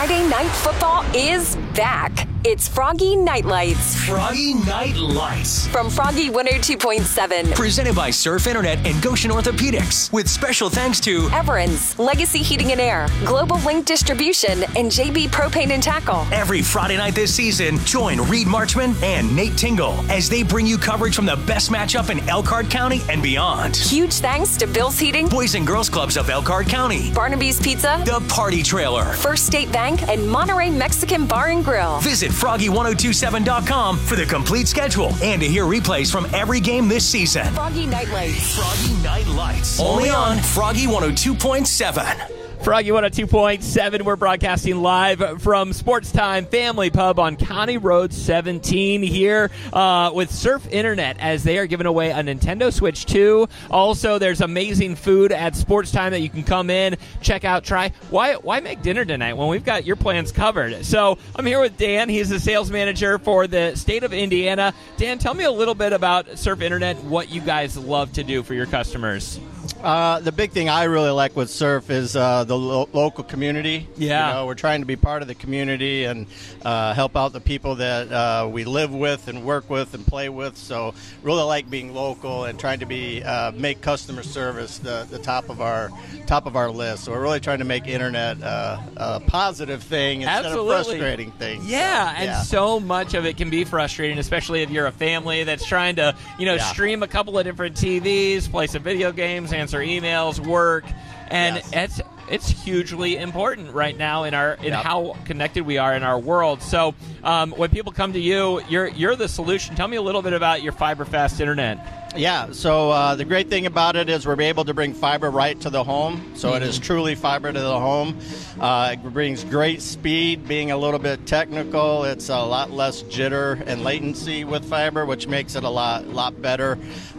Friday Night Football is back. It's Froggy Night Lights. Froggy Night Lights. From Froggy 102.7. Presented by Surf Internet and Goshen Orthopedics. With special thanks to Everins, Legacy Heating and Air, Global Link Distribution, and JB Propane and Tackle. Every Friday night this season, join Reed Marchman and Nate Tingle as they bring you coverage from the best matchup in Elkhart County and beyond. Huge thanks to Bill's Heating, Boys and Girls Clubs of Elkhart County, Barnaby's Pizza, The Party Trailer, First State Bank, and Monterey Mexican Bar and Grill. Visit Froggy1027.com for the complete schedule and to hear replays from every game this season. Froggy Night Lights. Froggy Night Lights. Only on Froggy 102.7. Froggy 102.7, we're broadcasting live from Sports Time Family Pub on County Road 17 here with Surf Internet as they are giving away a Nintendo Switch 2. Also, there's amazing food at Sports Time that you can come in, check out, try. Why make dinner tonight when we've got your plans covered? So I'm here with Dan. He's the sales manager for the state of Indiana. Dan, tell me a little bit about Surf Internet, what you guys love to do for your customers. The big thing I really like with Surf is the local community. Yeah. You know, we're trying to be part of the community and help out the people that we live with and work with and play with. So really like being local and trying to be make customer service the top of our list. So we're really trying to make internet a positive thing instead of frustrating thing. So much of it can be frustrating, especially if you're a family that's trying to stream a couple of different TVs, play some video games, answer emails, work, and it's hugely important right now in how connected we are in our world. So when people come to you, you're the solution. Tell me a little bit about your fiber fast internet. Yeah, so the great thing about it is we're able to bring fiber right to the home. So it is truly fiber to the home. It brings great speed. Being a little bit technical, it's a lot less jitter and latency with fiber, which makes it a lot better.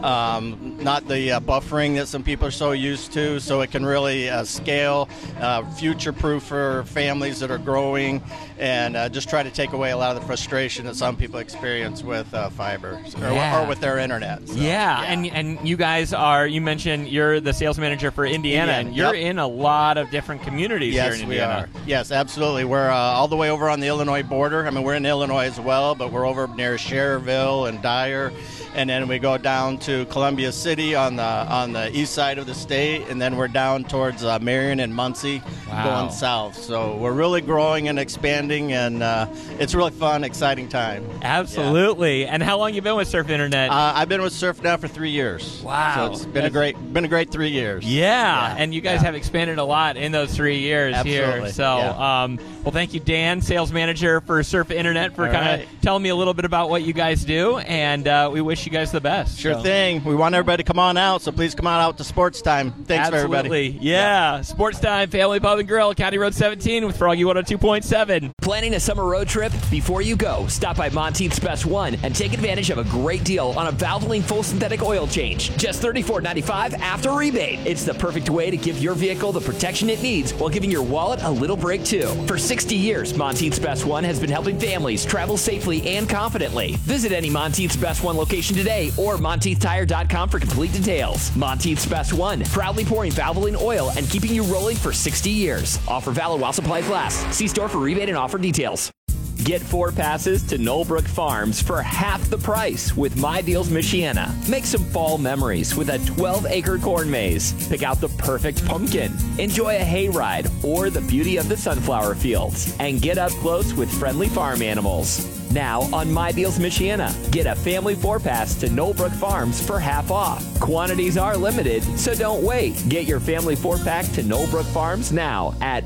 Not the buffering that some people are so used to, so it can really scale, future-proof for families that are growing, and just try to take away a lot of the frustration that some people experience with fiber or with their internet. So. Yeah, and you guys you mentioned you're the sales manager for Indiana, and you're in a lot of different communities here in Indiana. We are. Yes, absolutely. We're all the way over on the Illinois border. I mean, we're in Illinois as well, but we're over near Schererville and Dyer, and then we go down to Columbia City on the east side of the state, and then we're down towards Marion and Muncie going south. So we're really growing and expanding, and it's a really fun, exciting time. Absolutely. Yeah. And how long you been with Surf Internet? I've been with Surf now for 3 years. Wow. So it's been a great 3 years. Yeah. And you guys have expanded a lot in those 3 years here. So, well, thank you, Dan, sales manager for Surf Internet, for kind of telling me a little bit about what you guys do, and we wish you guys the best. Sure thing. We want everybody to come on out, so please come on out to Sports Time. Thanks, everybody. Yeah. Sports Time, Family Pub and Grill, County Road 17 with Froggy 102.7. Planning a summer road trip? Before you go, stop by Monteith's Best One and take advantage of a great deal on a Valvoline full synthetic oil change. Just $34.95 after rebate. It's the perfect way to give your vehicle the protection it needs while giving your wallet a little break, too. For 60 years, Monteith's Best One has been helping families travel safely and confidently. Visit any Monteith's Best One location today or MonteithTire.com for complete details. Monteith's Best One, proudly pouring Valvoline oil and keeping you rolling for 60 years. Offer valid while supplies last. See store for rebate and offer details. Get 4 passes to Knollbrook Farms for half the price with My Deals Michiana. Make some fall memories with a 12-acre corn maze. Pick out the perfect pumpkin. Enjoy a hayride or the beauty of the sunflower fields. And get up close with friendly farm animals. Now on My Deals Michiana, get a family 4-pass to Knollbrook Farms for half off. Quantities are limited, so don't wait. Get your family 4-pack to Knollbrook Farms now at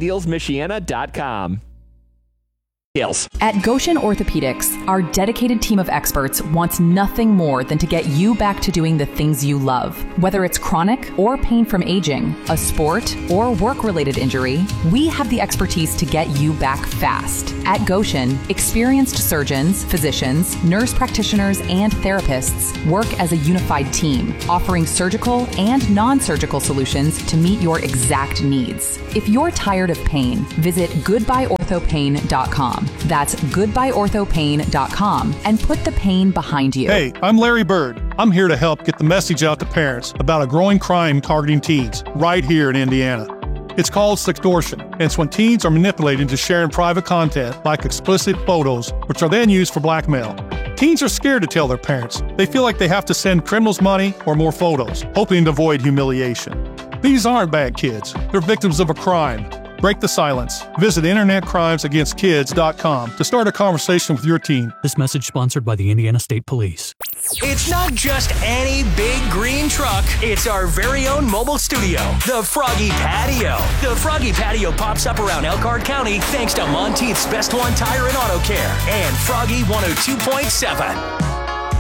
MyDealsMichiana.com. At Goshen Orthopedics, our dedicated team of experts wants nothing more than to get you back to doing the things you love. Whether it's chronic or pain from aging, a sport, or work-related injury, we have the expertise to get you back fast. At Goshen, experienced surgeons, physicians, nurse practitioners, and therapists work as a unified team, offering surgical and non-surgical solutions to meet your exact needs. If you're tired of pain, visit goodbyeorthopain.com. That's goodbyeorthopain.com and put the pain behind you. Hey, I'm Larry Bird. I'm here to help get the message out to parents about a growing crime targeting teens right here in Indiana. It's called sextortion, and it's when teens are manipulated into sharing private content like explicit photos, which are then used for blackmail. Teens are scared to tell their parents. They feel like they have to send criminals money or more photos, hoping to avoid humiliation. These aren't bad kids. They're victims of a crime. Break the silence. Visit InternetCrimesAgainstKids.com to start a conversation with your teen. This message sponsored by the Indiana State Police. It's not just any big green truck. It's our very own mobile studio, the Froggy Patio. The Froggy Patio pops up around Elkhart County thanks to Monteith's Best One Tire and Auto Care and Froggy 102.7.